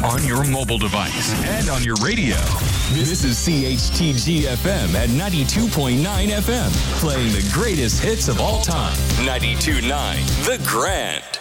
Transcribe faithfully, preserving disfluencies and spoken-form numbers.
on your mobile device and on your radio. This is C H T G F M at ninety-two point nine F M, playing the greatest hits of all time. ninety-two point nine The Grant.